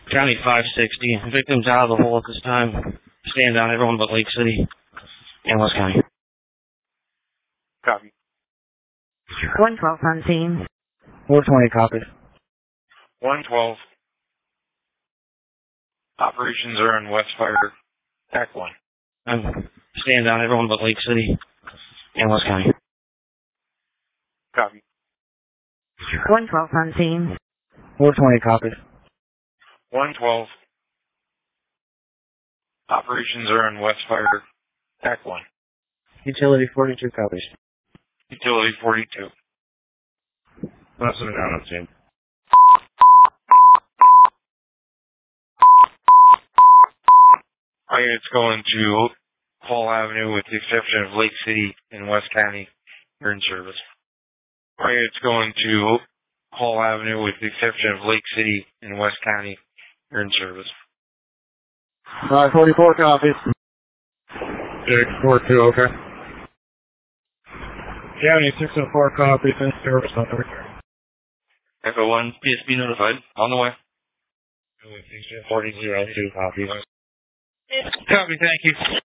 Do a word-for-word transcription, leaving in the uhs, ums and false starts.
County five sixty. Victims out of the hole at this time. Stand down, everyone but Lake City and West County. Copy. one twelve on scene. four twenty, copied. one twelve. Operations are in West Fire. Act one. Um, stand down, everyone but Lake City and West County. Copy. one twelve on scene. four twenty, copied. one twelve. Operations are in West Fire. Act one. Utility forty-two, copies. Utility forty-two. That's down on scene. All units going to Hall Avenue with the exception of Lake City and West County. You're in service. All units going to Hall Avenue with the exception of Lake City and West County. You're in service. five forty-four, copies. six four two, okay. County six oh four, copies, in service on the return. Echo one, P S B notified. On the way. forty oh two, copies. Copy, thank you.